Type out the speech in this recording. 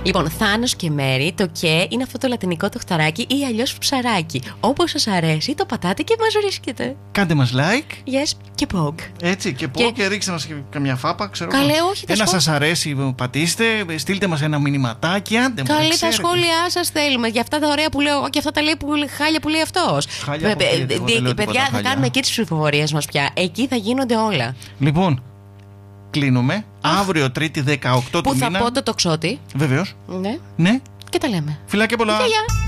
Λοιπόν, Θάνος και Μέρη, το και είναι αυτό το λατινικό το χταράκι ή αλλιώς ψαράκι. Όπως σας αρέσει, το πατάτε και μας βρίσκετε. Κάντε μας like. Yes, και poke. Έτσι, και poke και ρίξτε μας και καμιά φάπα, ξέρω. Καλέ, όχι. Ένα σας αρέσει, πατήστε, στείλτε μας ένα μηνυματάκι. Άντε, καλέ, τα σχόλιά σας θέλουμε. Για αυτά τα ωραία που λέω εγώ και αυτά τα λέει χάλια που λέει αυτός. Παιδιά, θα κάνουμε εκεί τις ψηφοφορίες μας πια. Εκεί θα γίνονται όλα. Λοιπόν, κλείνουμε. Αύριο, Τρίτη 18 του μήνα. Πού θα πω το τοξότη. Βεβαίως. Ναι. Ναι. Και τα λέμε. Φιλάκια πολλά. Γεια.